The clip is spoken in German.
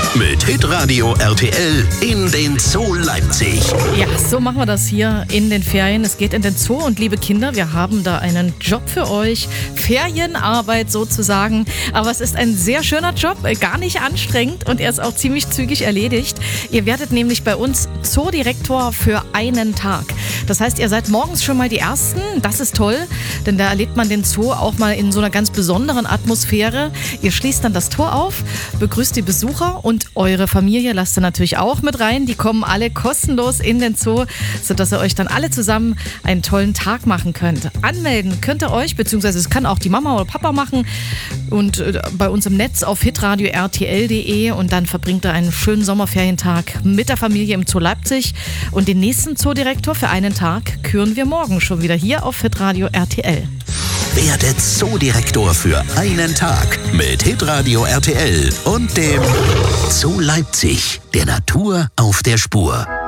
Mit Hitradio RTL in den Zoo Leipzig. Ja, so machen wir das hier in den Ferien. Es geht in den Zoo und liebe Kinder, wir haben da einen Job für euch. Ferienarbeit sozusagen. Aber es ist ein sehr schöner Job, gar nicht anstrengend und er ist auch ziemlich zügig erledigt. Ihr werdet nämlich bei uns Zoodirektor für einen Tag. Das heißt, ihr seid morgens schon mal die Ersten. Das ist toll, denn da erlebt man den Zoo auch mal in so einer ganz besonderen Atmosphäre. Ihr schließt dann das Tor auf, begrüßt die Besucher und eure Familie lasst ihr natürlich auch mit rein. Die kommen alle kostenlos in den Zoo, sodass ihr euch dann alle zusammen einen tollen Tag machen könnt. Anmelden könnt ihr euch, beziehungsweise es kann auch die Mama oder Papa machen und bei uns im Netz auf hitradio-rtl.de und dann verbringt ihr einen schönen Sommerferientag mit der Familie im Zoo Leipzig und den nächsten Zoodirektor für einen Tag küren wir morgen schon wieder hier auf Hitradio RTL. Werdet Zoodirektor für einen Tag mit Hitradio RTL und dem Zoo Leipzig, der Natur auf der Spur.